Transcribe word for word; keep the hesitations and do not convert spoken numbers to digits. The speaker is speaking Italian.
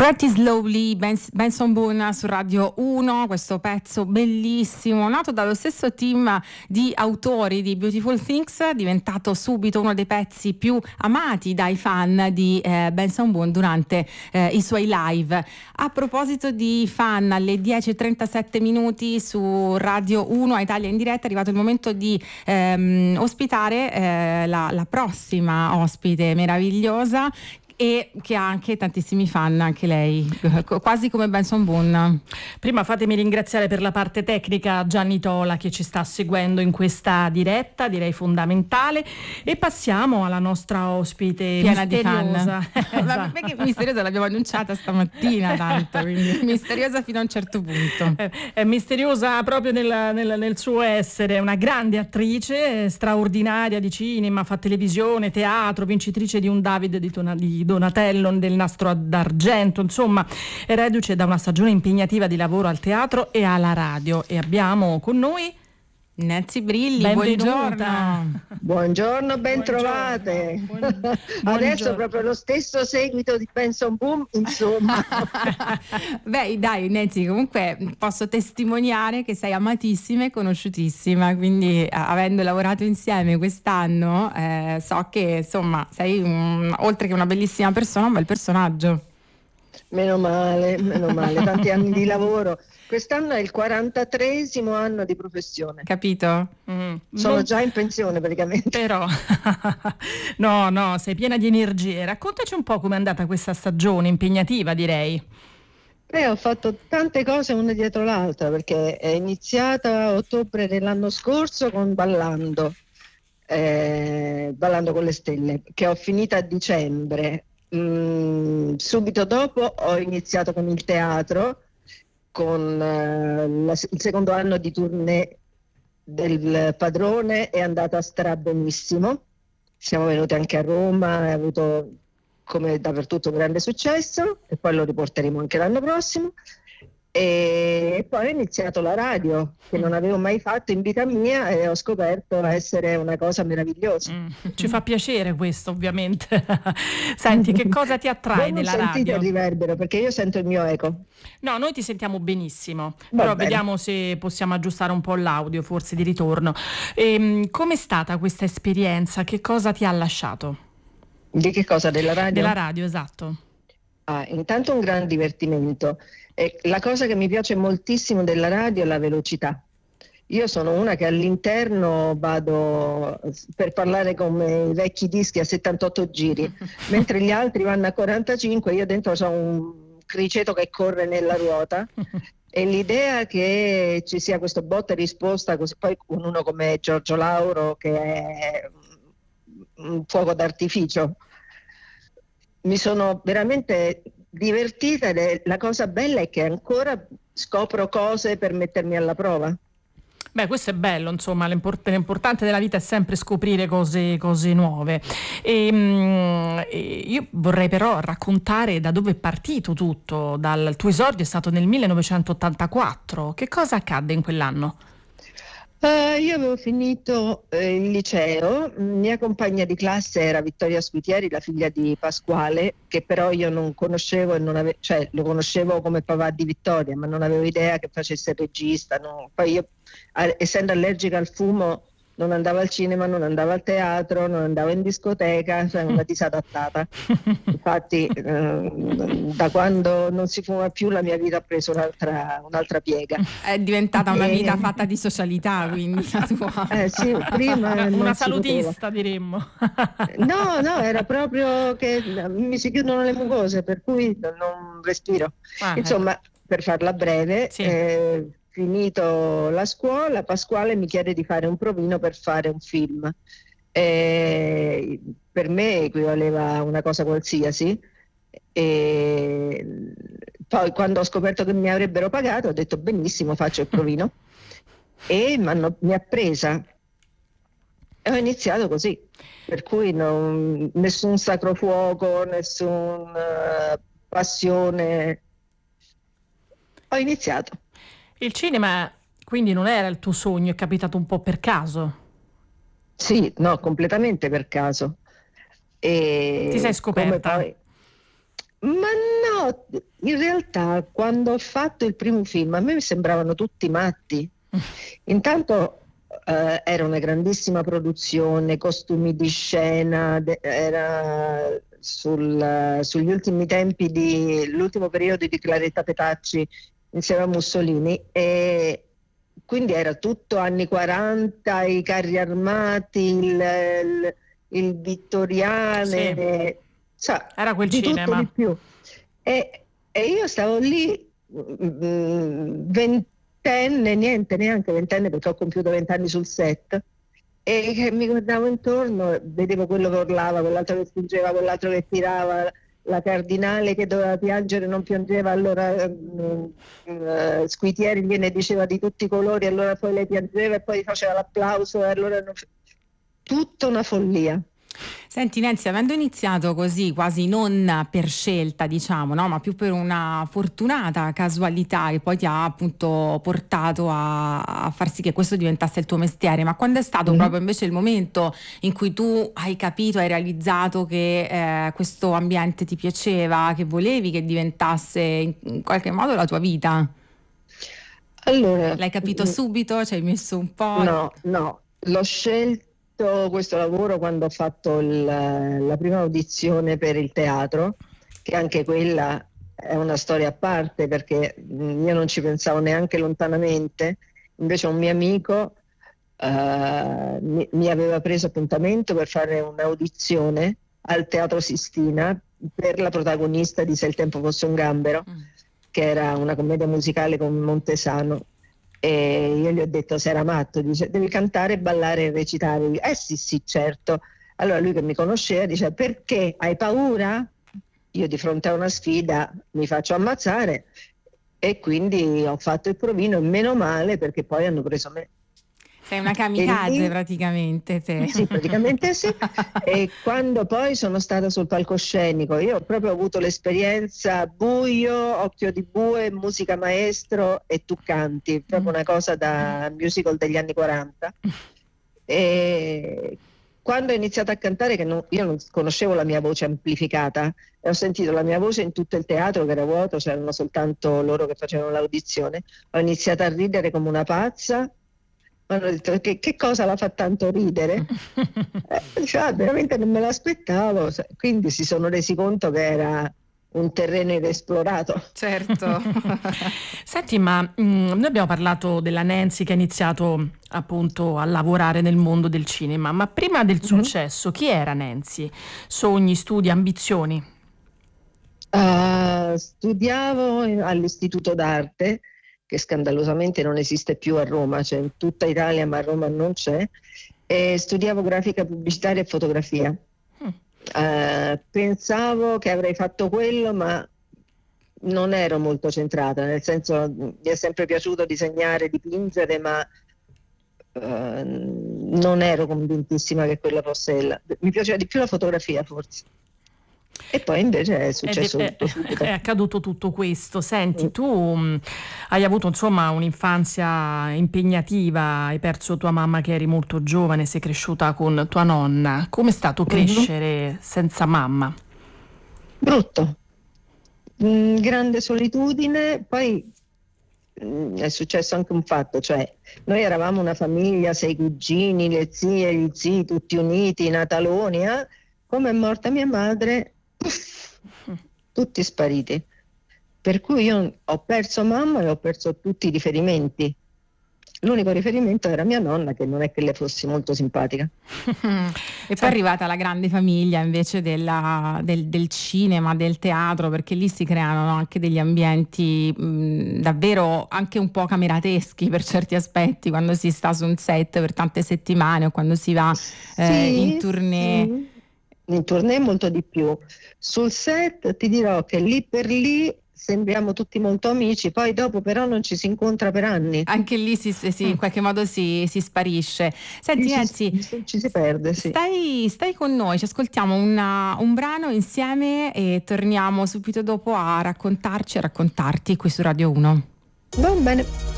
Pretty Slowly, Bens- Benson Boone su Radio uno, questo pezzo bellissimo, nato dallo stesso team di autori di Beautiful Things, diventato subito uno dei pezzi più amati dai fan di eh, Benson Boone durante eh, i suoi live. A proposito di fan, alle dieci e trentasette minuti su Radio uno a Italia in diretta è arrivato il momento di ehm, ospitare eh, la, la prossima ospite meravigliosa, e che ha anche tantissimi fan, anche lei, quasi come Benson Boone. Prima fatemi ringraziare per la parte tecnica Gianni Tola, che ci sta seguendo in questa diretta, direi fondamentale, e passiamo alla nostra ospite piena misteriosa. di fan. Esatto. Perché misteriosa l'abbiamo annunciata stamattina tanto, quindi misteriosa fino a un certo punto. È, è misteriosa proprio nel, nel, nel suo essere, una grande attrice, straordinaria di cinema, fa televisione, teatro, vincitrice di un David di, Tona, di Donatello del Nastro d'Argento, insomma è reduce da una stagione impegnativa di lavoro al teatro e alla radio, e abbiamo con noi Nancy Brilli. Benvenuta. Buongiorno. Buongiorno, ben Buongiorno. trovate. Buongiorno. Adesso proprio lo stesso seguito di Benson Boone, insomma. Beh, dai Nancy, comunque posso testimoniare che sei amatissima e conosciutissima, quindi avendo lavorato insieme quest'anno eh, so che insomma sei un, oltre che una bellissima persona, un bel personaggio. Meno male, meno male, tanti anni di lavoro. Quest'anno è il quarantatreesimo anno di professione. Capito? Mm. Sono Non... già in pensione praticamente. Però, no, no, sei piena di energie. Raccontaci un po' com'è andata questa stagione impegnativa, direi. Beh, ho fatto tante cose una dietro l'altra, perché è iniziata a ottobre dell'anno scorso con Ballando, eh, Ballando con le stelle, che ho finito a dicembre. Mm, subito dopo ho iniziato con il teatro, con eh, la, il secondo anno di tournée del Padrone, è andata stra benissimo. Siamo venuti anche a Roma, ha avuto come dappertutto un grande successo, e poi lo riporteremo anche l'anno prossimo. E poi ho iniziato la radio, che non avevo mai fatto in vita mia, e ho scoperto essere una cosa meravigliosa. Mm, ci fa piacere questo, ovviamente. Senti, che cosa ti attrae Voi non nella sentite radio? il riverbero, perché io sento il mio eco. No, noi ti sentiamo benissimo, Va però bene. vediamo se possiamo aggiustare un po' l'audio, forse di ritorno. Ehm, com'è stata questa esperienza? Che cosa ti ha lasciato? Di che cosa? Della radio? Della radio, esatto. Ah, intanto un gran divertimento. E la cosa che mi piace moltissimo della radio è la velocità. Io sono una che all'interno vado, per parlare come i vecchi dischi, a settantotto giri, mentre gli altri vanno a quarantacinque, io dentro ho un criceto che corre nella ruota. E l'idea che ci sia questo botta e risposta, così, poi con uno come Giorgio Lauro, che è un fuoco d'artificio, mi sono veramente divertita, ed è, la cosa bella è che ancora scopro cose per mettermi alla prova. Beh, questo è bello, insomma, l'import- l'importante della vita è sempre scoprire cose, cose nuove. E, mh, e io vorrei però raccontare da dove è partito tutto. Dal il tuo esordio è stato nel millenovecentottantaquattro. Che cosa accadde in quell'anno? Uh, io avevo finito eh, il liceo, mia compagna di classe era Vittoria Squitieri, la figlia di Pasquale, che però io non conoscevo, e non ave- cioè lo conoscevo come papà di Vittoria, ma non avevo idea che facesse il regista. No. Poi io, a- essendo allergica al fumo, non andavo al cinema, non andavo al teatro, non andavo in discoteca, cioè una disadattata. Infatti eh, da quando non si fuma più la mia vita ha preso un'altra, un'altra piega. È diventata una E- vita fatta di socialità, quindi la tua. Eh sì, prima non Una si salutista, diremmo. No, no, era proprio che mi si chiudono le mucose, per cui non respiro. Ah, Insomma, per farla breve, Sì. eh, finito la scuola, Pasquale mi chiede di fare un provino per fare un film. Eh, per me equivaleva a una cosa qualsiasi. E poi quando ho scoperto che mi avrebbero pagato, ho detto benissimo, faccio il provino. E m'hanno- mi ha presa. E ho iniziato così, per cui non, nessun sacro fuoco, nessuna passione. Ho iniziato. Il cinema quindi non era il tuo sogno, è capitato un po' per caso. Sì, no, completamente per caso. E Ti sei scoperta? come poi, Ma no, in realtà quando ho fatto il primo film a me mi sembravano tutti matti. Intanto eh, era una grandissima produzione, costumi di scena, de- era sul, sugli ultimi tempi di l'ultimo periodo di Claretta Petacci insieme a Mussolini, e quindi era tutto anni quaranta, i carri armati, il, il, il vittoriane, Sì. sa, Era quel di cinema. tutto di più. E, e io stavo lì mm, ventenne, niente, neanche ventenne, perché ho compiuto vent'anni sul set, e che mi guardavo intorno, vedevo quello che urlava, quell'altro che spingeva, quell'altro che tirava, la cardinale che doveva piangere non piangeva, allora mm, mm, Squitieri gliene diceva di tutti i colori, allora poi lei piangeva e poi faceva l'applauso, e allora non... tutta una follia. Senti Nancy, avendo iniziato così, quasi non per scelta, diciamo, no, ma più per una fortunata casualità che poi ti ha appunto portato a, a far sì che questo diventasse il tuo mestiere, ma quando è stato mm. proprio invece il momento in cui tu hai capito, hai realizzato che eh, questo ambiente ti piaceva, che volevi che diventasse in, in qualche modo la tua vita? Allora, l'hai capito subito? Ci hai messo un po'? No, no, l'ho scelto questo lavoro quando ho fatto il, la prima audizione per il teatro, che anche quella è una storia a parte, perché io non ci pensavo neanche lontanamente. Invece un mio amico uh, mi, mi aveva preso appuntamento per fare un'audizione al Teatro Sistina per la protagonista di Se il tempo fosse un gambero, mm. che era una commedia musicale con Montesano. E io gli ho detto se era matto, dice devi cantare, ballare e recitare. Eh sì sì certo. Allora lui, che mi conosceva, dice perché hai paura? Io di fronte a una sfida mi faccio ammazzare, e quindi ho fatto il provino, e meno male, perché poi hanno preso me. Sei una kamikaze lì, praticamente te. Sì, praticamente sì. E quando poi sono stata sul palcoscenico, io ho proprio avuto l'esperienza buio, occhio di bue, musica maestro e tu canti, proprio una cosa da musical degli anni quaranta. E quando ho iniziato a cantare, che non, io non conoscevo la mia voce amplificata, e ho sentito la mia voce in tutto il teatro che era vuoto, c'erano soltanto loro che facevano l'audizione, ho iniziato a ridere come una pazza. Hanno detto che, che cosa la fa tanto ridere? eh, cioè, veramente non me l'aspettavo, quindi si sono resi conto che era un terreno inesplorato. Certo. Senti, ma mh, noi abbiamo parlato della Nancy che ha iniziato appunto a lavorare nel mondo del cinema, ma prima del successo, mm-hmm. chi era Nancy? Sogni, studi, ambizioni? Uh, studiavo all'Istituto d'Arte, che scandalosamente non esiste più a Roma, c'è in tutta Italia ma a Roma non c'è, e studiavo grafica pubblicitaria e fotografia. Mm. Uh, pensavo che avrei fatto quello, ma non ero molto centrata, nel senso mi è sempre piaciuto disegnare, dipingere, ma uh, non ero convintissima che quella fosse la... mi piaceva di più la fotografia forse. E poi invece è successo è, tutto subito. È accaduto tutto questo. Senti, mm. tu mh, hai avuto insomma un'infanzia impegnativa, hai perso tua mamma che eri molto giovane, sei cresciuta con tua nonna. Com'è stato crescere mm-hmm. senza mamma? Brutto, mm, grande solitudine. Poi mm, è successo anche un fatto, cioè noi eravamo una famiglia, sei cugini, le zie, gli zii, tutti uniti, nataloni, eh? Come è morta mia madre, puff, tutti spariti. Per cui io ho perso mamma e ho perso tutti i riferimenti. L'unico riferimento era mia nonna, che non è che le fossi molto simpatica. E poi è arrivata la grande famiglia invece della, del, del cinema, del teatro, perché lì si creano, no, anche degli ambienti mh, davvero anche un po' camerateschi per certi aspetti, quando si sta su un set per tante settimane o quando si va eh, sì, in tournée. Sì. In tournée molto di più. Sul set ti dirò che lì per lì sembriamo tutti molto amici, poi dopo però non ci si incontra per anni. Anche lì si, si, in qualche modo si, si sparisce. Senti sì, Nancy, ci, ci si perde, sì. Stai, stai con noi, ci ascoltiamo una, un brano insieme e torniamo subito dopo a raccontarci e raccontarti qui su Radio uno. Va bene.